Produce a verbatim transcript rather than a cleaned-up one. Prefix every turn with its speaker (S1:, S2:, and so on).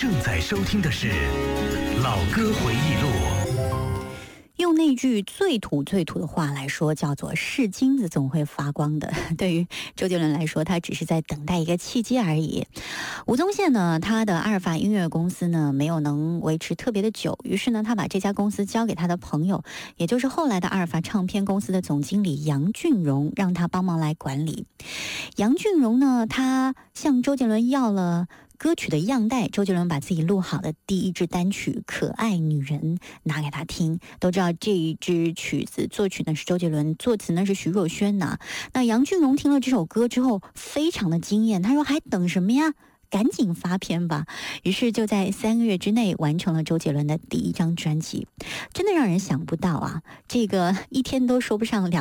S1: 正在收听的是老歌回忆录。
S2: 用那句最土最土的话来说，叫做是金子总会发光的。对于周杰伦来说，他只是在等待一个契机而已。吴宗宪呢，他的阿尔法音乐公司呢没有能维持特别的久，于是呢他把这家公司交给他的朋友，也就是后来的阿尔法唱片公司的总经理杨俊荣，让他帮忙来管理。杨俊荣呢，他向周杰伦要了歌曲的样带，周杰伦把自己录好的第一支单曲《可爱女人》拿给他听。都知道这一支曲子作曲呢是周杰伦，作词呢是徐若瑄呐。那杨俊荣听了这首歌之后，非常的惊艳，他说还等什么呀？赶紧发片吧！于是就在三个月之内完成了周杰伦的第一张专辑，真的让人想不到啊！这个一天都说不上两。